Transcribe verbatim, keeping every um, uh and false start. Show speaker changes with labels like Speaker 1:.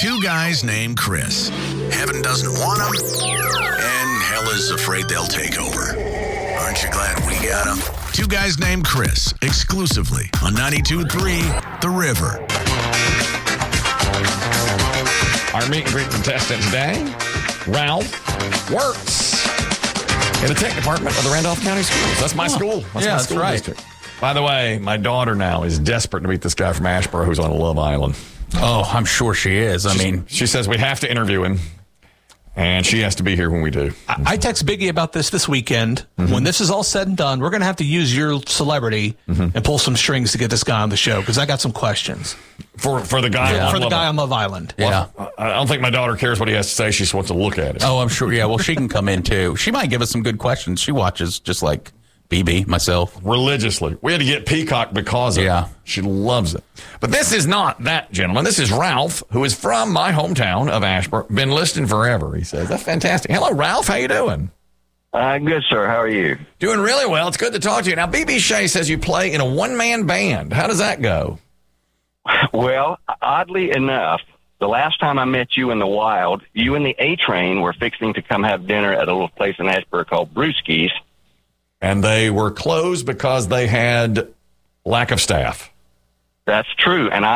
Speaker 1: Two guys named Chris. Heaven doesn't want them, and hell is afraid they'll take over. Aren't you glad we got them? Two guys named Chris, exclusively on ninety-two point three The River.
Speaker 2: Our meet and greet contestant today, Ralph, works in the tech department of the Randolph County Schools. That's my oh, school. That's
Speaker 3: yeah,
Speaker 2: my
Speaker 3: that's
Speaker 2: school
Speaker 3: right.
Speaker 2: district. By the way, my daughter now is desperate to meet this guy from Asheboro who's on Love Island.
Speaker 3: Oh, I'm sure she is. I
Speaker 2: She's,
Speaker 3: mean,
Speaker 2: she says we have to interview him, and she has to be here when we do.
Speaker 3: I, I text Biggie about this this weekend.
Speaker 2: Mm-hmm.
Speaker 3: When this is all said and done, we're going to have to use your celebrity mm-hmm. and pull some strings to get this guy on the show because I got some questions.
Speaker 2: For for the guy
Speaker 3: yeah.
Speaker 2: on
Speaker 3: For the
Speaker 2: Love
Speaker 3: guy
Speaker 2: Island.
Speaker 3: on Love Island.
Speaker 2: Well,
Speaker 3: Yeah.
Speaker 2: I don't think my daughter cares what he has to say. She just wants to look at it.
Speaker 4: Oh, I'm sure. Yeah, well, she can come in, too. She might give us some good questions. She watches just like B B, myself.
Speaker 2: Religiously. We had to get Peacock because of
Speaker 4: yeah.
Speaker 2: it. She loves it. But this is not that gentleman. This is Ralph, who is from my hometown of Asheboro. Been listening forever, he says. That's fantastic. Hello, Ralph. How you doing?
Speaker 5: Uh, good, sir. How are you?
Speaker 2: Doing really well. It's good to talk to you. Now, B B Shea says you play in a one-man band. How does that go?
Speaker 5: Well, oddly enough, the last time I met you in the wild, you and the A-Train were fixing to come have dinner at a little place in Asheboro called Brewski's.
Speaker 2: And they were closed because they had lack of staff.
Speaker 5: That's true. And I